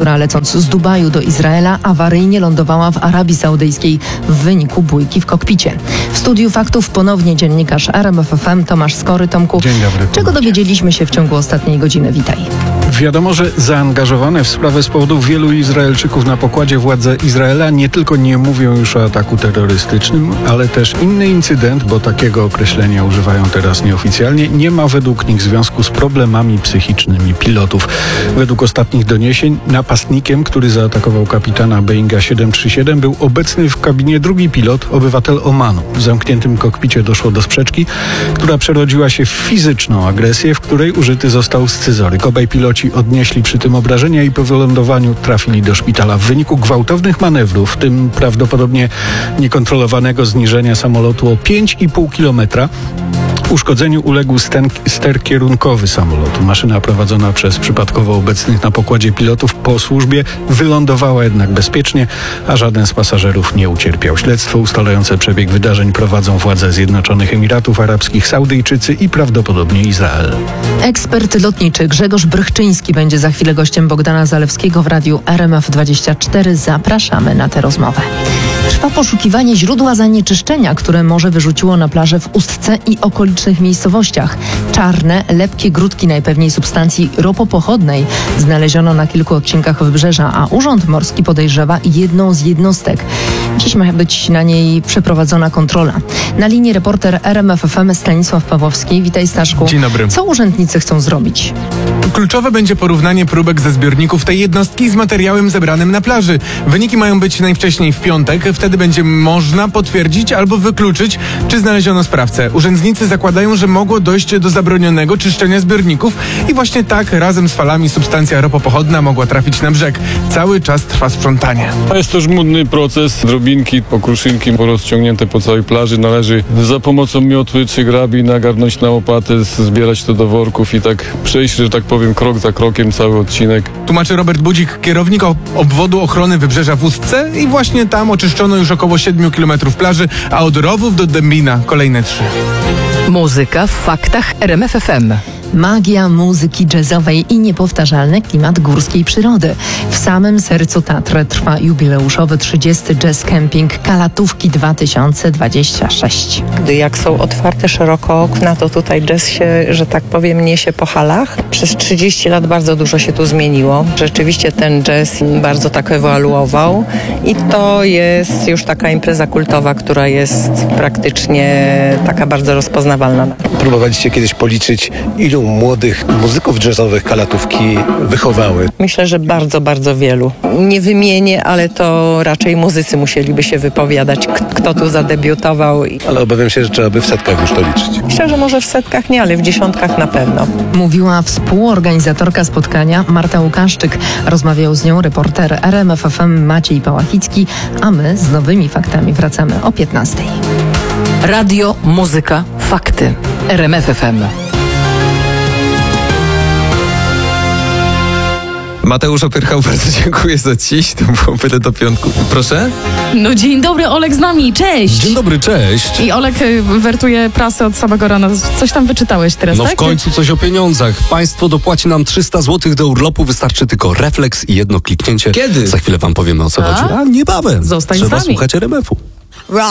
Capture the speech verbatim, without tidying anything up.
która lecąc z Dubaju do Izraela awaryjnie lądowała w Arabii Saudyjskiej w wyniku bójki w kokpicie. W studiu faktów ponownie dziennikarz R M F F M Tomasz Skory. Tomku, Dzień dobry. czego dowiedzieliśmy się w ciągu ostatniej godziny? Witaj. Wiadomo, że zaangażowane w sprawę z powodu wielu Izraelczyków na pokładzie władze Izraela nie tylko nie mówią już o ataku terrorystycznym, ale też inny incydent, bo takiego określenia używają teraz nieoficjalnie, nie ma według nich związku z problemami psychicznymi pilotów. Według ostatnich doniesień napastnikiem, który zaatakował kapitana Boeinga siedem trzy siedem, był obecny w kabinie drugi pilot, obywatel Omanu. W zamkniętym kokpicie doszło do sprzeczki, która przerodziła się w fizyczną agresję, w której użyty został scyzoryk. Obaj piloci odnieśli przy tym obrażenia i po wylądowaniu trafili do szpitala. W wyniku gwałtownych manewrów, w tym prawdopodobnie niekontrolowanego zniżenia samolotu o pięć i pół kilometra, uszkodzeniu uległ sten, ster kierunkowy samolotu. Maszyna prowadzona przez przypadkowo obecnych na pokładzie pilotów po służbie wylądowała jednak bezpiecznie, a żaden z pasażerów nie ucierpiał. Śledztwo ustalające przebieg wydarzeń prowadzą władze Zjednoczonych Emiratów Arabskich, Saudyjczycy i prawdopodobnie Izrael. Ekspert lotniczy Grzegorz Brychczyński będzie za chwilę gościem Bogdana Zalewskiego w radiu R M F dwadzieścia cztery. Zapraszamy na tę rozmowę. Trwa poszukiwanie źródła zanieczyszczenia, które morze wyrzuciło na plażę w Ustce i okolicznych miejscowościach. Czarne, lepkie grudki najpewniej substancji ropopochodnej znaleziono na kilku odcinkach wybrzeża, a Urząd Morski podejrzewa jedną z jednostek. Dziś ma być na niej przeprowadzona kontrola. Na linii reporter R M F F M Stanisław Pawłowski. Witaj, Staszku. Dzień dobry. Co urzędnicy chcą zrobić? Kluczowe będzie porównanie próbek ze zbiorników tej jednostki z materiałem zebranym na plaży. Wyniki mają być najwcześniej w piątek. Wtedy będzie można potwierdzić albo wykluczyć, czy znaleziono sprawcę. Urzędnicy zakładają, że mogło dojść do zabronionego czyszczenia zbiorników i właśnie tak razem z falami substancja ropopochodna mogła trafić na brzeg. Cały czas trwa sprzątanie. To jest to żmudny proces. Drobinki, okruszynki rozciągnięte po całej plaży. Należy za pomocą miotły czy grabi nagarnąć na łopatę, zbierać to do worków i tak przejść, że tak powiem, krok za krokiem cały odcinek. Tłumaczy Robert Budzik, kierownik obwodu ochrony wybrzeża w Ustce, i właśnie tam oczyszczono już około siedmiu kilometrów plaży, a od Rowów do Dębina kolejne trzy. Muzyka w faktach R M F F M. Magia muzyki jazzowej i niepowtarzalny klimat górskiej przyrody. W samym sercu Tatry trwa jubileuszowy trzydziesty Jazz Camping Kalatówki dwa tysiące dwadzieścia sześć. Gdy jak są otwarte szeroko okna, to tutaj jazz się, że tak powiem, niesie po halach. Przez trzydzieści lat bardzo dużo się tu zmieniło. Rzeczywiście ten jazz bardzo tak ewoluował i to jest już taka impreza kultowa, która jest praktycznie taka bardzo rozpoznawalna. Próbowaliście kiedyś policzyć, ilu młodych muzyków jazzowych Kalatówki wychowały? Myślę, że bardzo, bardzo wielu. Nie wymienię, ale to raczej muzycy musieliby się wypowiadać, k- kto tu zadebiutował. Ale obawiam się, że trzeba by w setkach już to liczyć. Myślę, że może w setkach nie, ale w dziesiątkach na pewno. Mówiła współorganizatorka spotkania Marta Łukaszczyk. Rozmawiał z nią reporter R M F F M Maciej Pałachicki, a my z nowymi faktami wracamy o piętnastej. Radio, muzyka, fakty. R M F F M. Mateusz Opyrchał, bardzo dziękuję za dziś. To było byle do piątku. Proszę? No dzień dobry, Olek z nami, cześć! Dzień dobry, cześć! I Olek y, wertuje prasę od samego rana. Coś tam wyczytałeś teraz, no tak? No w końcu coś o pieniądzach. Państwo dopłaci nam trzysta złotych do urlopu, wystarczy tylko refleks i jedno kliknięcie. Kiedy? Za chwilę wam powiemy, o co A? chodzi. A niebawem. Zostań Trzeba z nami. słuchać R M F u.